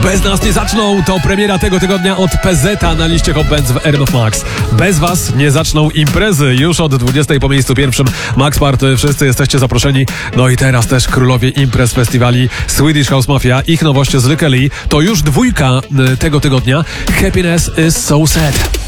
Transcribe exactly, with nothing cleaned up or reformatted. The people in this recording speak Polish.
Bez nas nie zaczną, to premiera tego tygodnia od P Z a na liście Hot Bands w R M F Max. Bez was nie zaczną imprezy. Już od dwudziestej po miejscu pierwszym Max Party. Wszyscy jesteście zaproszeni. No i teraz też królowie imprez festiwali Swedish House Mafia. Ich nowość z Lykke Li to już dwójka tego tygodnia. Happiness is so sad.